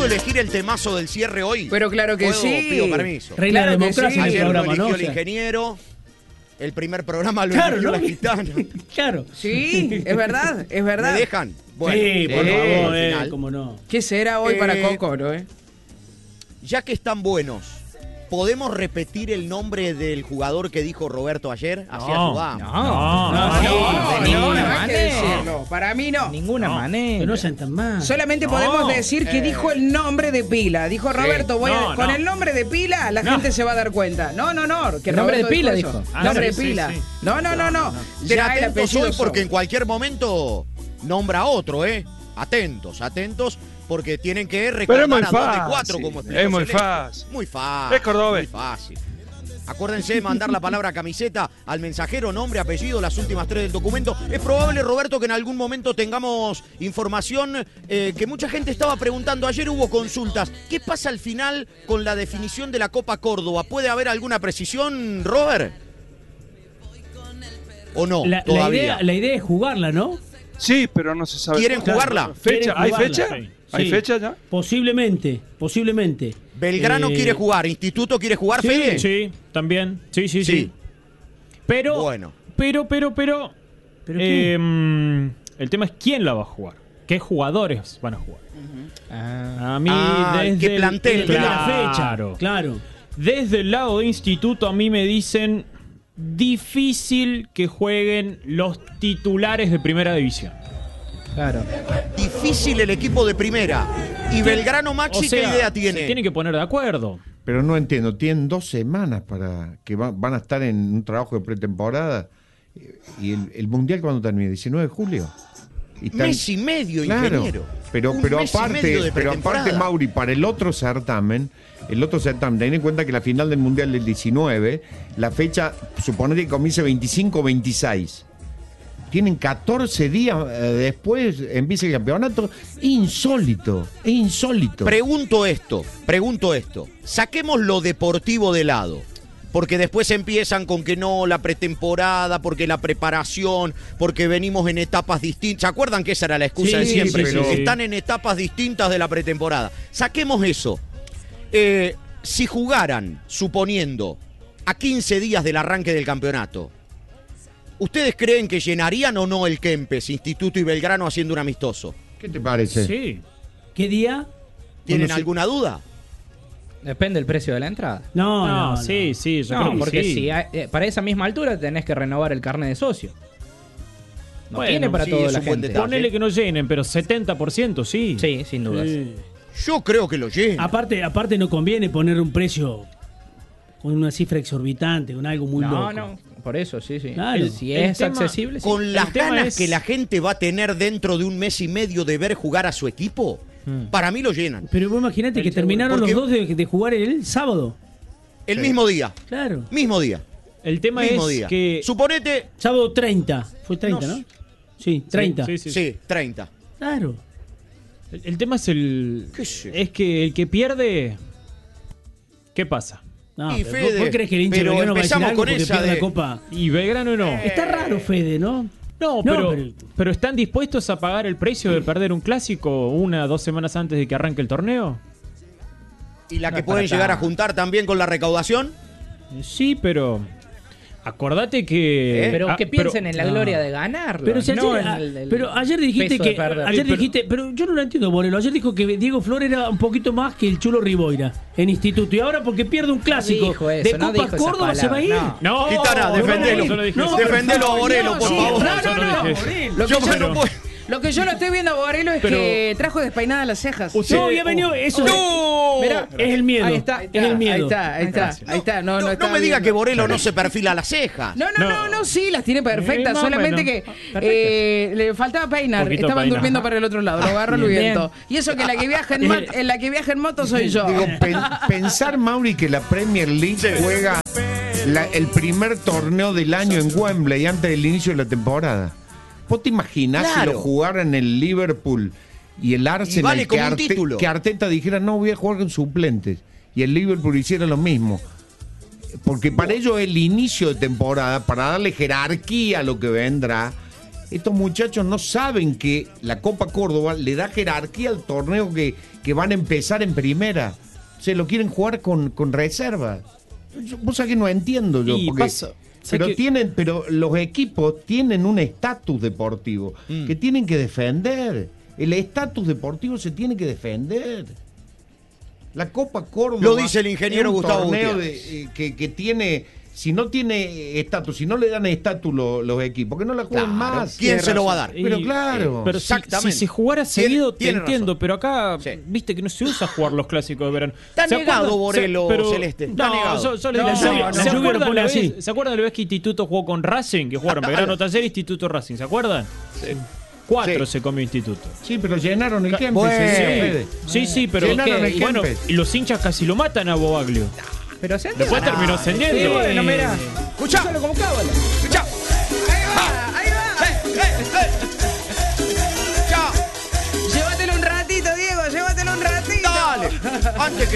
¿Puedo elegir el temazo del cierre hoy? Pero claro que sí. Pido permiso. Reina Claro que democracia sí. en el Ayer lo programa, eligió ¿no? el ingeniero. El primer programa lo Claro, eligió ¿no? la gitana. Claro. Sí, es verdad, es verdad. ¿Me dejan? Bueno, Sí, por al favor, final. cómo no. ¿Qué será hoy para Cocoro, Ya que están buenos, ¿podemos repetir el nombre del jugador que dijo Roberto ayer? Así ayudamos. No, hay manera. que decirlo. Para mí no. Ninguna Que manera. no sean tan mal. Solamente podemos decir que dijo el nombre de pila. Dijo Roberto, con el nombre de pila la gente se va a dar cuenta. No. Que ¿El nombre de Roberto pila eso. dijo? Ah, Nombre sí, de pila. sí, sí. No. Ya Trae el atentos apellido hoy porque solo. en cualquier momento nombra a otro, ¿eh? Atentos, porque tienen que Pero es reclamar muy a 2 de fácil. 4 como explicó Es muy Celeste. fácil. Muy fácil. Es cordobés. Muy fácil. Acuérdense de mandar la palabra camiseta al mensajero, nombre, apellido, las últimas 3 del documento. Es probable, Roberto, que en algún momento tengamos información que mucha gente estaba preguntando. Ayer hubo consultas. ¿Qué pasa al final con la definición de la Copa Córdoba? ¿Puede haber alguna precisión, Robert? ¿O no? Todavía. La idea es jugarla, ¿no? Sí, pero no se sabe. ¿Quieren cuándo. jugarla? ¿Fecha? ¿Hay Quieren fecha? jugarla, sí. ¿Hay Sí. fecha ya? Posiblemente. Belgrano quiere jugar, Instituto quiere jugar, Fede. Sí, también. Sí. Sí. Pero, Bueno. pero, ¿Pero qué? el tema es quién la va a jugar. ¿Qué jugadores van a jugar? A mí, desde ¿qué plantel? Depende de la Claro. fecha. Claro. Desde el lado de Instituto a mí me dicen difícil que jueguen los titulares de primera división. Claro. Difícil el equipo de primera. Y Belgrano Maxi, ¿qué idea se tiene? tienen que poner de acuerdo. Pero no entiendo, tienen 2 semanas para que van a estar en un trabajo de pretemporada. ¿Y el Mundial cuándo termina? ¿19 de julio? Y están- Mes y medio, Claro, ingeniero. pero Un mes y medio de aparte, pretemporada. Mauri, para el otro certamen, ten en cuenta que la final del Mundial del 19, la fecha, suponete que comience 25 o 26. Tienen 14 días después en vicecampeonato. Insólito, es insólito. Pregunto esto. Saquemos lo deportivo de lado. Porque después empiezan con que no, la pretemporada, porque la preparación, porque venimos en etapas distintas. ¿Se acuerdan que esa era la excusa de Sí, siempre? sí, sí. Están en etapas distintas de la pretemporada. Saquemos eso. Si jugaran, suponiendo, a 15 días del arranque del campeonato, ¿ustedes creen que llenarían o no el Kempes, Instituto y Belgrano haciendo un amistoso? ¿Qué te parece? Sí. ¿Qué día? ¿Tienen Cuando se- alguna duda? Depende del precio de la entrada. No. Sí, yo creo No, que porque sí. si para esa misma altura tenés que renovar el carnet de socio. No Bueno, tiene para sí, toda es la un buen gente. detalle. Ponele que no llenen, pero 70% sí. Sí, sin dudas. Sí. Yo creo que lo llenan. Aparte no conviene poner un precio con una cifra exorbitante, con algo muy loco. No, por eso, sí. Claro. Si El es tema- accesible, sí. Con las tema ganas es- que la gente va a tener dentro de un mes y medio de ver jugar a su equipo, para mí lo llenan. Pero vos imaginate que terminaron Porque- los dos de jugar el sábado. El mismo día. Claro. Mismo día. El tema Mismo es día. que... Suponete. Sábado 30. Fue 30, No ¿no? Sí, 30. Sí, 30. Claro. El tema es ¿Qué sé? es que el que pierde... ¿Qué pasa? No, Y pero Fede, ¿vos crees que el hincha pero belgrano va a decir empezamos algo con porque esa pierde de- la copa? Y Belgrano no. Está raro, Fede, ¿no? No, No, pero ¿están dispuestos a pagar el precio de perder un clásico 1 o 2 semanas antes de que arranque el torneo? ¿Y la No que es pueden para llegar a tanto. juntar también con la recaudación? Sí, pero acordate que... Pero que piensen en la no. gloria de ganarlo. Pero, si no ayer, en el pero ayer dijiste peso de que. perder. Ayer Pero- dijiste. Pero yo no lo entiendo, Borelo. Ayer dijo que Diego Flores era un poquito más que el Chulo Riboira en Instituto. Y ahora, porque pierde un clásico dijo eso, de no Copa dijo esa Córdoba, se va a ir. palabra, No, Gitana, no, defendelo. yo no dije No, eso. Defendelo a Borelo, por sí, favor. no, Yo no no, dije eso. Borelo. Lo que, Yo yo, no puedo. lo que yo lo estoy viendo a Borelo es Pero- que trajo despeinadas las cejas. Usted- No, ya venido. Eso ¡No! Mirá, es el miedo. Ahí está, es el miedo. Ahí está. No No está me diga viendo. que Borelo no se perfila las cejas. No, sí, las tiene perfectas. Más o Solamente menos. que le faltaba peinar. Poquito Estaban peinar. durmiendo para el otro lado. Lo agarró el Bien. viento. Y eso que la que viaja en la que viaja en moto soy yo. Digo, pensar, Mauri, que la Premier League juega el primer torneo del año en Wembley antes del inicio de la temporada. ¿Vos te imaginás Claro. si lo jugaran el Liverpool y el Arsenal, vale como un título. que Arteta dijera no, voy a jugar con suplentes, y el Liverpool hiciera lo mismo? Porque para ellos el inicio de temporada, para darle jerarquía a lo que vendrá, estos muchachos no saben que la Copa Córdoba le da jerarquía al torneo que van a empezar en primera. Se lo quieren jugar con reservas. Vos sabés que no entiendo yo. Y Porque, pasa, pero los equipos tienen un estatus deportivo que tienen que defender. El estatus deportivo se tiene que defender. La Copa Córdoba. Lo dice el ingeniero es un Gustavo torneo Gutiérrez. que tiene. Si no tiene estatus, si no le dan estatus los equipos, que no la jueguen Claro, más. ¿quién se lo va a dar? Pero claro. Pero Exactamente. si se jugara seguido, Tiene te entiendo, razón. pero acá, Sí. viste que no se usa jugar los clásicos de verano. Está ¿Se negado, acuerdan? Borelo, Celeste, está no, negado. solo No, en serio. no, ¿Se no. acuerdan Lo pone la vez- así. ¿Se acuerdan la vez que Instituto jugó con Racing? Que jugaron Belgrano Taller, Instituto Racing, ¿se acuerdan? 4 Sí. se comió Instituto. Sí, pero llenaron el Kempes. Bueno. Fede. Sí, pero Llenaron el bueno, Kempes. y los hinchas casi lo matan a Bobaglio. Pero se Después terminó ascendiendo. Sí, bueno, mira. Escuchá. Úsalo como cábala. Escuchá. Ahí va. Chao. Llévatelo un ratito, Diego, llévatelo un ratito. Dale. Antes que